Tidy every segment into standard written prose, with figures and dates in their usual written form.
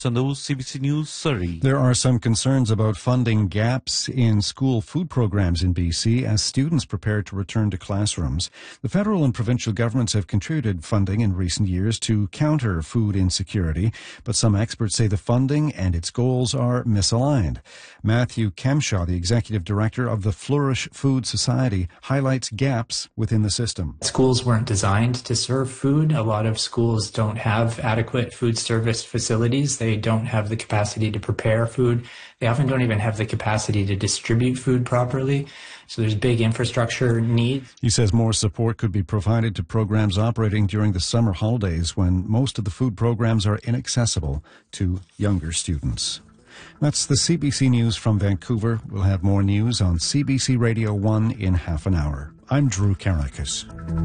On the CBC News Surrey. There are some concerns about funding gaps in school food programs in BC as students prepare to return to classrooms. The federal and provincial governments have contributed funding in recent years to counter food insecurity, but some experts say the funding and its goals are misaligned. Matthew Kemshaw, the executive director of the Flourish Food Society, highlights gaps within the system. Schools weren't designed to serve food. A lot of schools don't have adequate food service facilities. They don't have the capacity to prepare food. They often don't even have the capacity to distribute food properly. So there's big infrastructure needs. He says more support could be provided to programs operating during the summer holidays when most of the food programs are inaccessible to younger students. That's the CBC News from Vancouver. We'll have more news on CBC Radio 1 in half an hour. I'm Drew Karakis.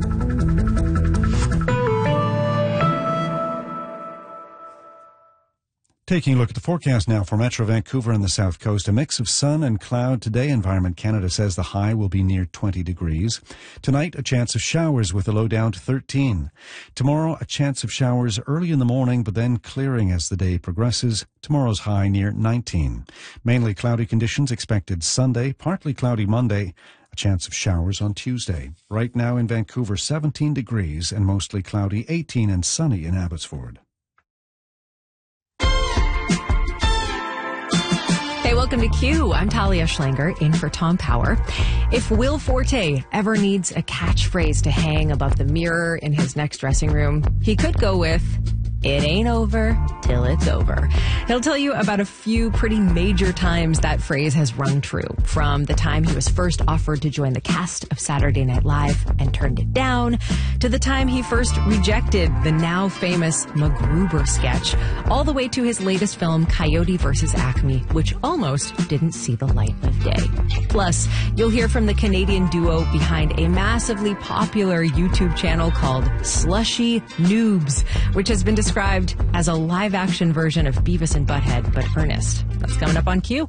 Taking a look at the forecast now for Metro Vancouver and the South Coast. A mix of sun and cloud today. Environment Canada says the high will be near 20 degrees. Tonight, a chance of showers with a low down to 13. Tomorrow, a chance of showers early in the morning, but then clearing as the day progresses. Tomorrow's high near 19. Mainly cloudy conditions expected Sunday, partly cloudy Monday. A chance of showers on Tuesday. Right now in Vancouver, 17 degrees and mostly cloudy, 18 and sunny in Abbotsford. Hey, welcome to Q. I'm Talia Schlanger, in for Tom Power. If Will Forte ever needs a catchphrase to hang above the mirror in his next dressing room, he could go with, "It ain't over till it's over." He'll tell you about a few pretty major times that phrase has rung true, from the time he was first offered to join the cast of Saturday Night Live and turned it down, to the time he first rejected the now famous MacGruber sketch, all the way to his latest film, Coyote vs. Acme, which almost didn't see the light of day. Plus, you'll hear from the Canadian duo behind a massively popular YouTube channel called Slushy Noobs, which has been described as a live-action version of Beavis and Butthead, but earnest. That's coming up on Q.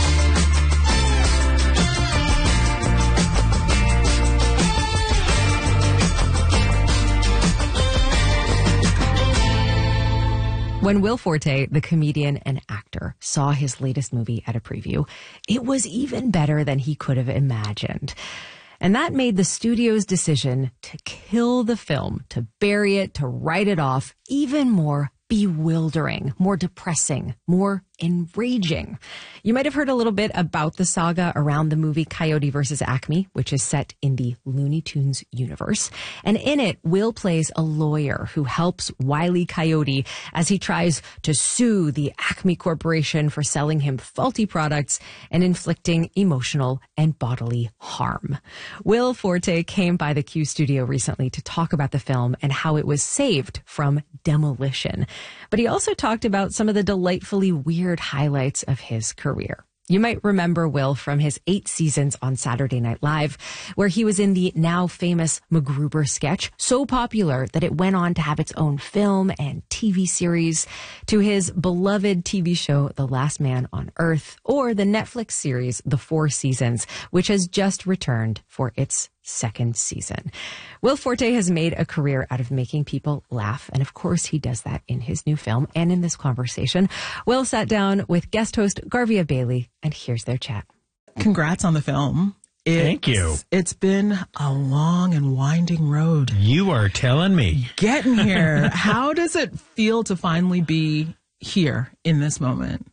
When Will Forte, the comedian and actor, saw his latest movie at a preview, it was even better than he could have imagined. And that made the studio's decision to kill the film, to bury it, to write it off, even more bewildering, more depressing, more enraging. You might have heard a little bit about the saga around the movie Coyote vs. Acme, which is set in the Looney Tunes universe. And in it, Will plays a lawyer who helps Wile E. Coyote as he tries to sue the Acme Corporation for selling him faulty products and inflicting emotional and bodily harm. Will Forte came by the Q studio recently to talk about the film and how it was saved from demolition. But he also talked about some of the delightfully weird highlights of his career. You might remember Will from his 8 seasons on Saturday Night Live, where he was in the now famous MacGruber sketch, so popular that it went on to have its own film and TV series, to his beloved TV show The Last Man on Earth, or the Netflix series The Four Seasons, which has just returned for its 2nd season. Will Forte has made a career out of making people laugh, and of course he does that in his new film and in this conversation. Will sat down with guest host Garvia Bailey, and here's their chat. Congrats on the film. Thank you. It's been a long and winding road. You are telling me. Getting here. How does it feel to finally be here in this moment?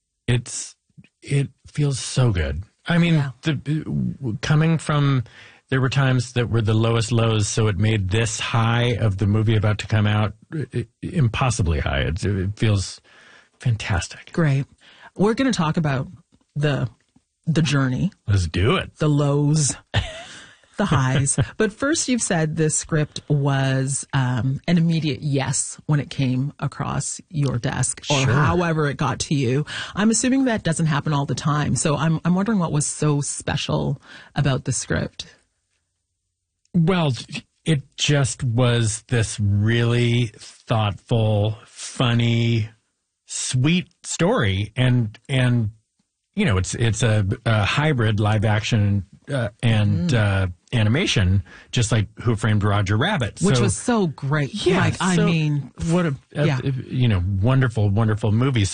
It feels so good. I mean, coming from... There were times that were the lowest lows, so it made this high of the movie about to come out impossibly high. It feels fantastic. Great. We're going to talk about the journey. Let's do it. The lows, the highs. But first, you've said this script was an immediate yes when it came across your desk, or however it got to you. I'm assuming that doesn't happen all the time. So I'm wondering what was so special about the script. Well, it just was this really thoughtful, funny, sweet story, and you know, it's a hybrid live action and animation, just like Who Framed Roger Rabbit, which was so great. Yeah, like, I mean, what a wonderful, wonderful movie.